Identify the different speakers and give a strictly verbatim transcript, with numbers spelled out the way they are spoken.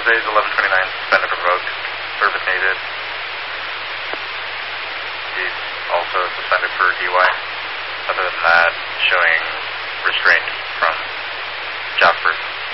Speaker 1: days, eleven twenty-nine, suspended revoked. Service needed. He's also suspended for D U I. Other than that, showing restraint from job person.